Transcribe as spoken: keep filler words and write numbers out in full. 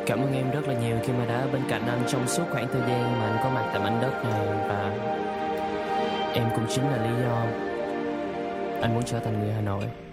Cảm ơn em rất là nhiều khi mà đã ở bên cạnh anh trong suốt khoảng thời gian mà anh có mặt tại mảnh đất này. Và em cũng chính là lý do anh muốn trở thành người Hà Nội.